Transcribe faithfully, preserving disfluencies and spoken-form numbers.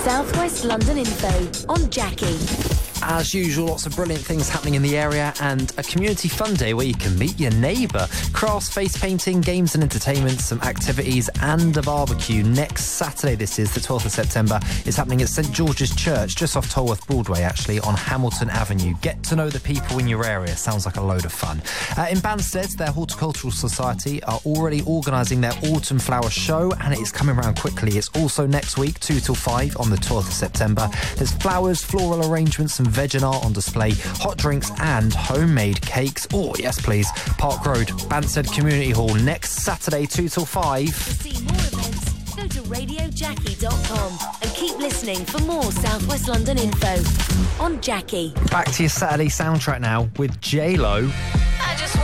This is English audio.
South West London info on Jackie. As usual, lots of brilliant things happening in the area and a community fun day where you can meet your neighbour. Crafts, face painting, games and entertainment, some activities and a barbecue. Next Saturday, this is the twelfth of September, is happening at St George's Church, just off Tolworth Broadway, actually, on Hamilton Avenue. Get to know the people in your area. Sounds like a load of fun. Uh, in Banstead, their Horticultural Society are already organising their Autumn Flower Show, and it is coming around quickly. It's also next week, two till five, on the twelfth of September. There's flowers, floral arrangements and veg and art on display, hot drinks and homemade cakes. Oh, yes, please. Park Road, Banstead Community Hall, next Saturday, two till five. To see more events, go to radio jackie dot com and keep listening for more South West London info on Jackie. Back to your Saturday soundtrack now with J Lo. I just